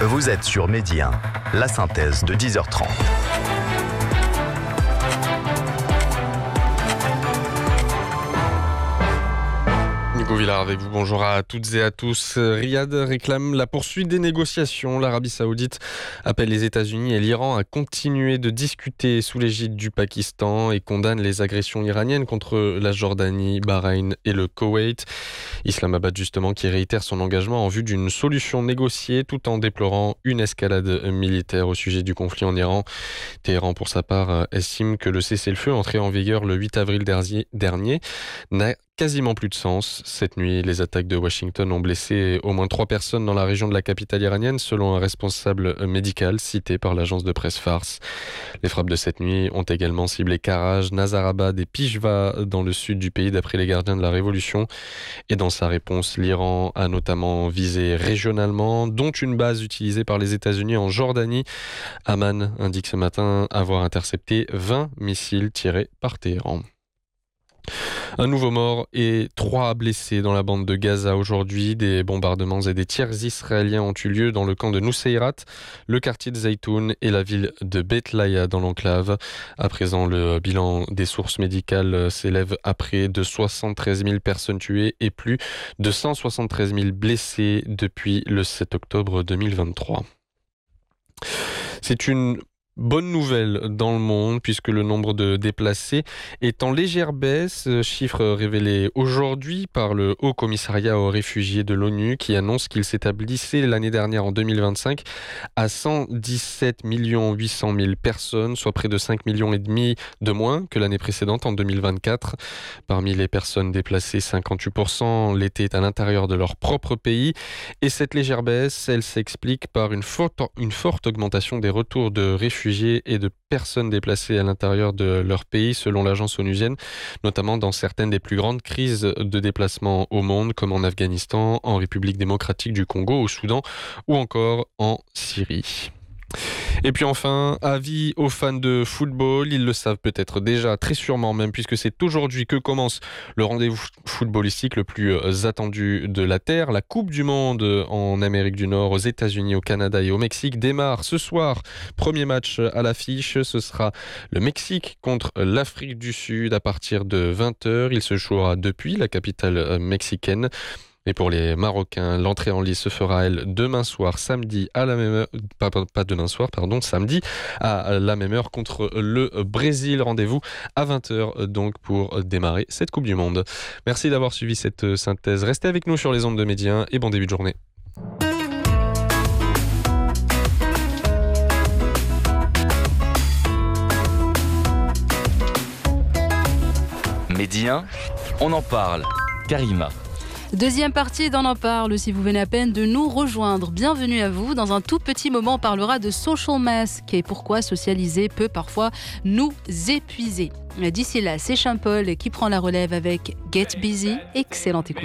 Vous êtes sur Midi 1, la synthèse de 10h30. Nico Villard avec vous, bonjour à toutes et à tous. Riyad réclame la poursuite des négociations. L'Arabie Saoudite appelle les États-Unis et l'Iran à continuer de discuter sous l'égide du Pakistan et condamne les agressions iraniennes contre la Jordanie, Bahreïn et le Koweït. Islamabad justement qui réitère son engagement en vue d'une solution négociée tout en déplorant une escalade militaire au sujet du conflit en Iran. Téhéran pour sa part estime que le cessez-le-feu entré en vigueur le 8 avril dernier n'a quasiment plus de sens. Cette nuit, les attaques de Washington ont blessé au moins 3 personnes dans la région de la capitale iranienne, selon un responsable médical cité par l'agence de presse Fars. Les frappes de cette nuit ont également ciblé Karaj, Nazarabad et Pijva dans le sud du pays, d'après les gardiens de la Révolution. Et dans sa réponse, l'Iran a notamment visé régionalement, dont une base utilisée par les États-Unis en Jordanie. Amman indique ce matin avoir intercepté 20 missiles tirés par Téhéran. Un nouveau mort et 3 blessés dans la bande de Gaza aujourd'hui. Des bombardements et des tirs israéliens ont eu lieu dans le camp de Nuseirat, le quartier de Zaytoun et la ville de Beit Laïa dans l'enclave. À présent, le bilan des sources médicales s'élève à près de 73 000 personnes tuées et plus de 173 000 blessés depuis le 7 octobre 2023. C'est une bonne nouvelle dans le monde puisque le nombre de déplacés est en légère baisse, chiffre révélé aujourd'hui par le Haut Commissariat aux réfugiés de l'ONU qui annonce qu'il s'établissait l'année dernière en 2025 à 117 800 000 personnes, soit près de 5,5 millions de moins que l'année précédente en 2024. Parmi les personnes déplacées, 58% l'étaient à l'intérieur de leur propre pays et cette légère baisse, elle s'explique par une forte augmentation des retours de réfugiés et de personnes déplacées à l'intérieur de leur pays, selon l'agence onusienne, notamment dans certaines des plus grandes crises de déplacement au monde, comme en Afghanistan, en République démocratique du Congo, au Soudan ou encore en Syrie. Et puis enfin, avis aux fans de football, ils le savent peut-être déjà, très sûrement même, puisque c'est aujourd'hui que commence le rendez-vous footballistique le plus attendu de la Terre. La Coupe du Monde en Amérique du Nord, aux États-Unis, au Canada et au Mexique démarre ce soir. Premier match à l'affiche, ce sera le Mexique contre l'Afrique du Sud à partir de 20h. Il se jouera depuis la capitale mexicaine. Et pour les Marocains, l'entrée en lice se fera, elle, demain soir, samedi à la même heure, samedi à la même heure contre le Brésil. Rendez-vous à 20h donc pour démarrer cette Coupe du Monde. Merci d'avoir suivi cette synthèse. Restez avec nous sur les ondes de Midi 1 et bon début de journée. Midi 1, on en parle. Karima. Deuxième partie d'On en parle, si vous venez à peine de nous rejoindre. Bienvenue à vous. Dans un tout petit moment, on parlera de social mask et pourquoi socialiser peut parfois nous épuiser. D'ici là, c'est Sean Paul qui prend la relève avec Get Busy. Excellente écoute.